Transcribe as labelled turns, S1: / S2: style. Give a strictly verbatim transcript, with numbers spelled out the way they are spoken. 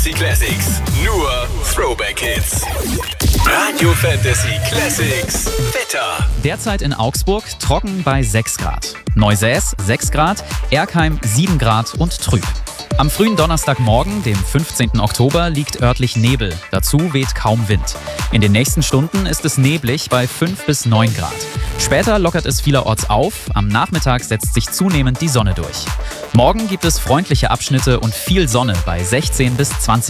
S1: Fantasy Classics. Nur Throwback Hits. Radio Fantasy Classics. Wetter.
S2: Derzeit in Augsburg trocken bei sechs Grad. Neusäß sechs Grad, Erkheim sieben Grad und trüb. Am frühen Donnerstagmorgen, dem fünfzehnten Oktober, liegt örtlich Nebel. Dazu weht kaum Wind. In den nächsten Stunden ist es neblig bei fünf bis neun Grad. Später lockert es vielerorts auf. Am Nachmittag setzt sich zunehmend die Sonne durch. Morgen gibt es freundliche Abschnitte und viel Sonne bei sechzehn bis zwanzig